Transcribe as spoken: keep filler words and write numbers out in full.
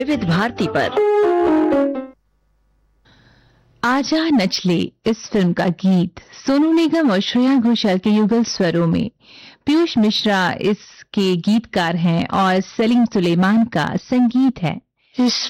विविध भारती पर आजा नचले इस फिल्म का गीत सोनू निगम और श्रेया घोषाल के युगल स्वरों में। पीयूष मिश्रा इसके गीतकार हैं और सलीम सुलेमान का संगीत है। इस